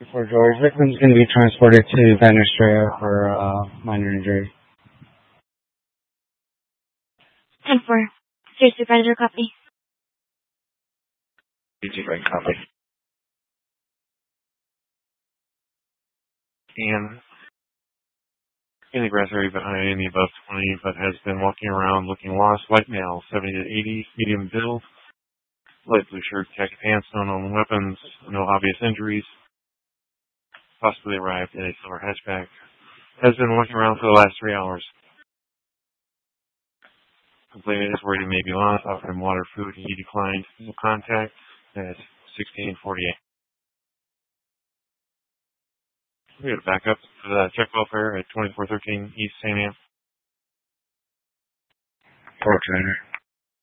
For George, victim's going to be transported to Van Estrella for minor injury. 10-4. Sir Supervisor, copy. PG right, copy. And in the grass area behind the above 20, but has been walking around looking lost. White male, 70 to 80, medium build. Light blue shirt, khaki pants, no known weapons, no obvious injuries. Possibly arrived in a silver hatchback. Has been walking around for the last 3 hours. Complainant is worried he may be lost. Offered him water, food. He declined. No contact at 1648. We got a backup for the check welfare at 2413 East St. Anne. Fort Trainer.